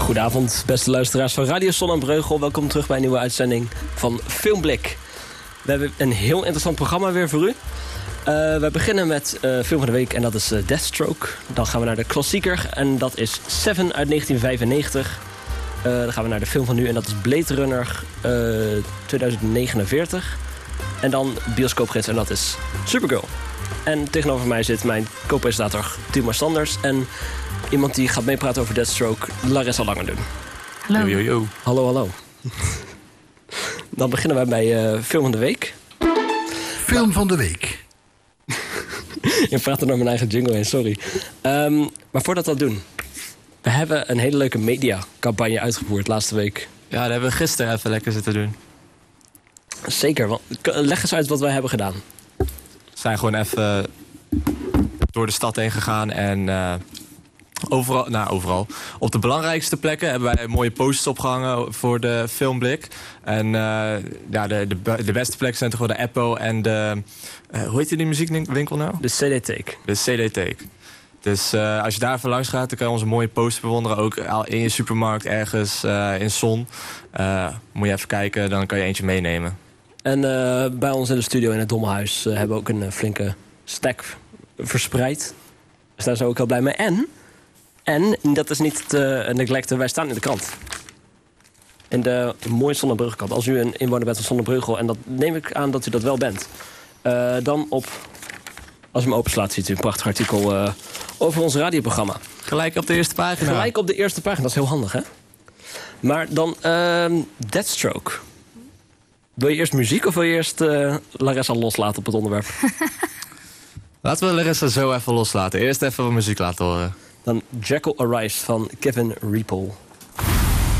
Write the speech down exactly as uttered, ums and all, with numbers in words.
Goedenavond, beste luisteraars van Radio Zonnebreugel. Welkom terug bij een nieuwe uitzending van Filmblik. We hebben een heel interessant programma weer voor u. Uh, we beginnen met uh, film van de week en dat is uh, Deathstroke. Dan gaan we naar de klassieker en dat is Seven uit negentien vijfennegentig. Uh, dan gaan we naar de film van nu en dat is Blade Runner uh, tweeduizend negenenveertig. En dan bioscoopgids en dat is Supergirl. En tegenover mij zit mijn co-presentator Timo Sanders en iemand die gaat meepraten over Deathstroke, Larissa Langendoen. Hallo. Yo, yo, yo. Hallo, hallo. Dan beginnen wij bij uh, film van de week. Film van de week. Je praat er naar mijn eigen jingle heen, sorry. Um, maar voordat we dat doen, we hebben een hele leuke mediacampagne uitgevoerd laatste week. Ja, dat hebben we gisteren even lekker zitten doen. Zeker, want leg eens uit wat wij hebben gedaan. We zijn gewoon even door de stad heen gegaan en uh, overal, nou overal. Op de belangrijkste plekken hebben wij mooie posters opgehangen voor de Filmblik. En uh, ja, de, de, de beste plekken zijn toch wel de Appo en de, uh, hoe heet die muziekwinkel nou? De C D-Take. De C D-Take. Dus uh, als je daar even langs gaat, dan kan je onze mooie poster bewonderen. Ook in je supermarkt ergens uh, in Zon. Uh, moet je even kijken, dan kan je eentje meenemen. En uh, bij ons in de studio in het Dommelhuis uh, hebben we ook een uh, flinke stack verspreid. Dus daar zijn we ook heel blij mee. En, en dat is niet te neglecten, wij staan in de krant. In de mooie Zonnebreugel. Als u een inwoner bent van Zonnebreugel, en dat neem ik aan dat u dat wel bent. Uh, dan op, als u hem openslaat, ziet u een prachtig artikel uh, over ons radioprogramma. Gelijk op de eerste pagina. Gelijk op de eerste pagina, dat is heel handig, hè? Maar dan uh, Deathstroke. Wil je eerst muziek of wil je eerst uh, Larissa loslaten op het onderwerp? Laten we Larissa zo even loslaten. Eerst even wat muziek laten horen. Dan Jackal Arise van Kevin Riepel.